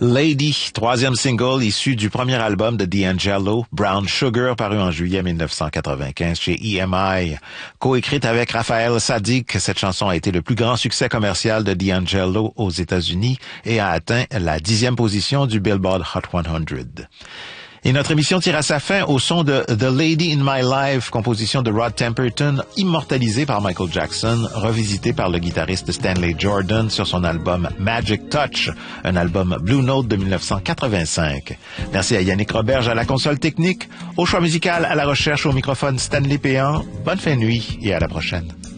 Lady, troisième single issu du premier album de D'Angelo, Brown Sugar, paru en juillet 1995 chez EMI. Coécrite avec Raphaël Saadiq, cette chanson a été le plus grand succès commercial de D'Angelo aux États-Unis et a atteint la 10e position du Billboard Hot 100. Et notre émission tire à sa fin au son de The Lady in My Life, composition de Rod Temperton, immortalisée par Michael Jackson, revisitée par le guitariste Stanley Jordan sur son album Magic Touch, un album Blue Note de 1985. Merci à Yannick Roberge à la console technique, au choix musical, à la recherche, au microphone Stanley Péan. Bonne fin de nuit et à la prochaine.